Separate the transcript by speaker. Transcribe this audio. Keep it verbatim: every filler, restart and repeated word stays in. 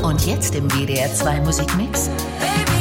Speaker 1: Und jetzt im W D R zwei Musikmix.
Speaker 2: Baby.